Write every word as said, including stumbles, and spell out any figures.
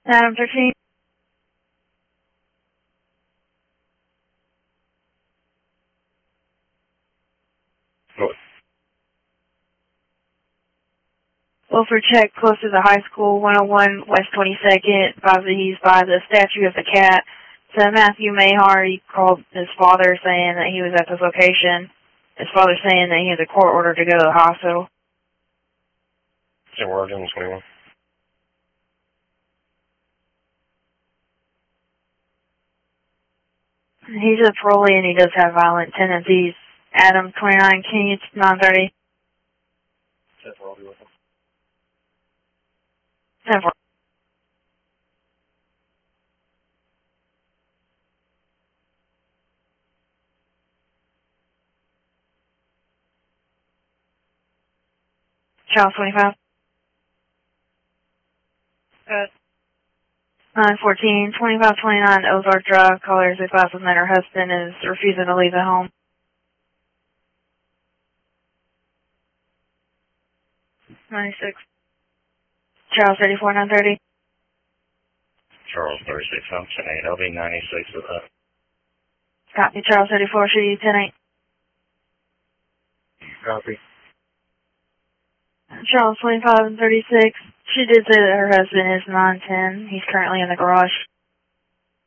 Adam thirteen. What? Wilford check close to the high school, one oh one West twenty-second. Advised that he's by the statue of the cat. So Matthew Mahar, he called his father saying that he was at this location. His father saying that he has a court order to go to the hospital. Yeah, we're doing twenty-one. He's a parolee and he does have violent tendencies. Adam twenty-nine, can you nine thirty? That's where I'll be with him. ten four. Charles twenty-five. Good. nine fourteen, twenty-five twenty-nine Ozark Drive. Caller is advising that her husband is refusing to leave the home. ninety-six. Charles thirty-four, nine thirty. Charles thirty-six, I'm ten eight. I'll be ninety-six with that. Copy. Charles thirty-four, should you ten eight. Copy. Charles twenty-five and thirty-six. She did say that her husband is nine ten. He's currently in the garage.